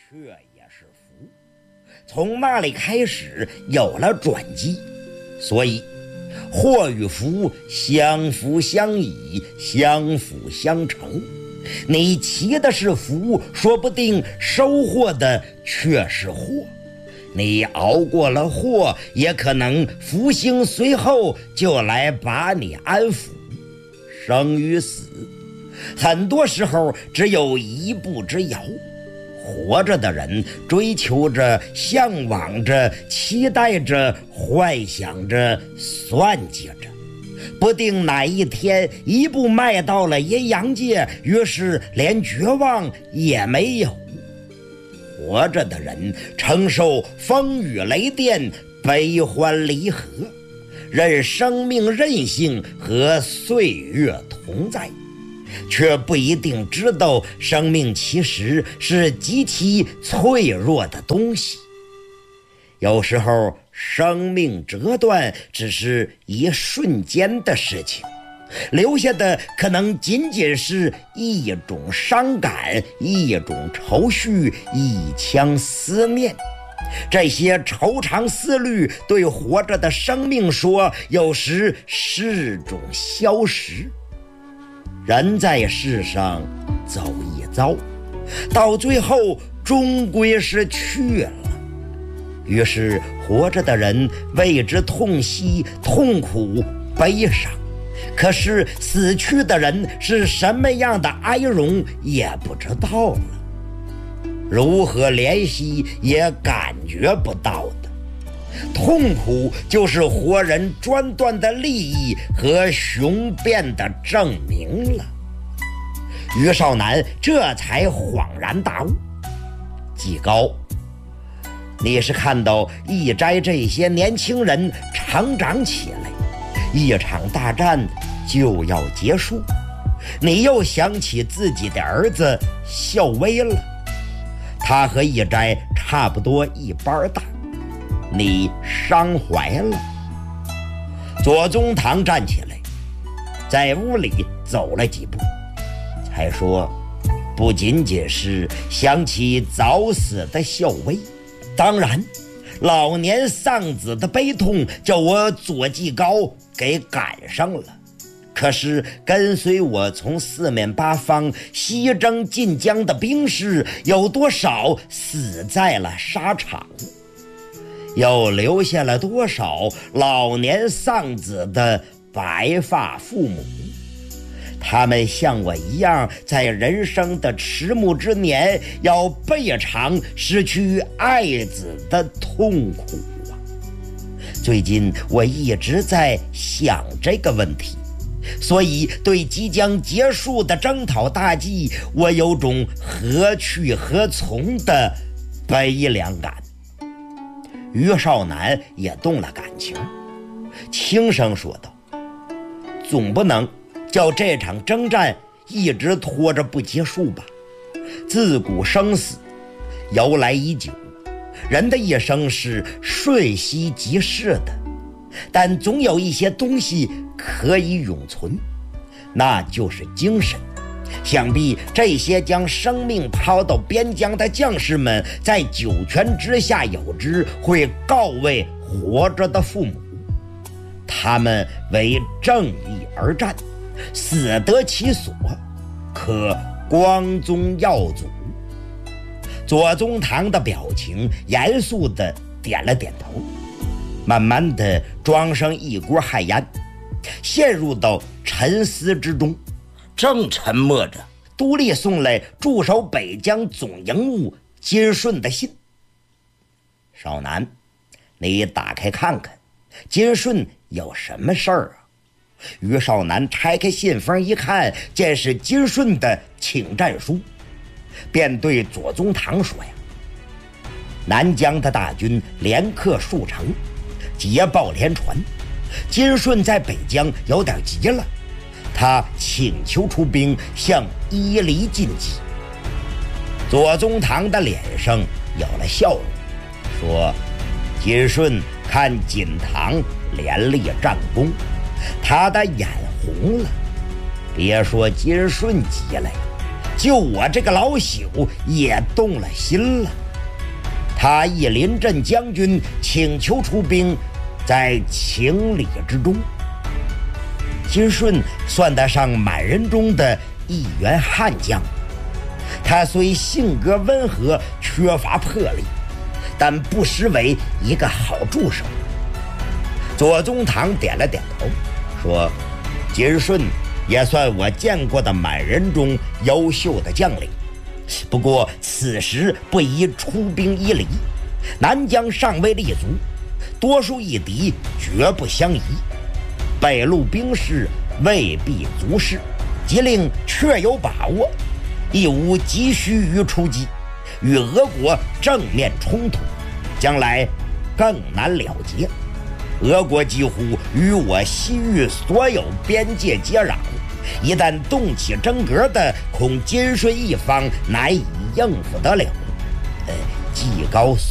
却也是福。从那里开始有了转机，所以祸与福相辅相依，相辅相成。你祈的是福，说不定收获的却是祸。你熬过了祸，也可能福星随后就来把你安抚。生与死，很多时候只有一步之遥。活着的人追求着、向往着、期待着、幻想着、算计着，不定哪一天一步迈到了阴阳界，于是连绝望也没有。活着的人承受风雨雷电、悲欢离合，任生命任性和岁月同在，却不一定知道生命其实是极其脆弱的东西。有时候生命折断只是一瞬间的事情，留下的可能仅仅是一种伤感，一种愁绪，一腔思念。这些愁肠思虑对活着的生命说，有时是种消食。人在世上走一遭，到最后终归是去了。于是活着的人为之痛惜、痛苦、悲伤，可是死去的人是什么样的哀荣也不知道了，如何怜惜也感觉不到的。痛苦就是活人专断的利益和雄辩的证明了。于少南这才恍然大悟。季高，你是看到义斋这些年轻人成长起来，一场大战就要结束，你又想起自己的儿子孝威了，他和义斋差不多一般大，你伤怀了。左宗棠站起来，在屋里走了几步，才说，不仅仅是想起早死的孝威，当然老年丧子的悲痛叫我左季高给赶上了，可是跟随我从四面八方西征晋江的兵士有多少死在了沙场，又留下了多少老年丧子的白发父母。他们像我一样，在人生的迟暮之年要备尝失去爱子的痛苦啊！最近我一直在想这个问题，所以对即将结束的征讨大计，我有种何去何从的悲凉感。于少南也动了感情，轻声说道：“总不能叫这场征战一直拖着不结束吧？自古生死由来已久，人的一生是瞬息即逝的，但总有一些东西可以永存，那就是精神。想必这些将生命抛到边疆的将士们，在九泉之下有之，会告慰活着的父母。他们为正义而战，死得其所，可光宗耀祖。”左宗棠的表情严肃地点了点头，慢慢地装上一锅旱烟，陷入到沉思之中。正沉默着，都吏送来驻守北疆总营务金顺的信。少南，你打开看看，金顺有什么事儿啊？于少南拆开信封一看，见是金顺的请战书，便对左宗棠说呀：“南疆的大军连克数城，捷报连传，金顺在北疆有点急了，他请求出兵向伊犁进击。”左宗棠的脸上有了笑容，说：“金顺看锦堂连立战功，他的眼红了。别说金顺急了， 就我这个老朽也动了心了。他亦临阵将军请求出兵，在情理之中。金顺算得上满人中的一员悍将，他虽性格温和，缺乏魄力，但不失为一个好助手。左宗棠点了点头，说：“金顺也算我见过的满人中优秀的将领，不过此时不宜出兵伊犁，南疆尚未立足，多数一敌，绝不相宜。北路兵势未必足恃，即令确有把握，亦无急需于出击，与俄国正面冲突，将来更难了结。俄国几乎与我西域所有边界接壤，一旦动起真格的，恐金顺一方难以应付得了。技高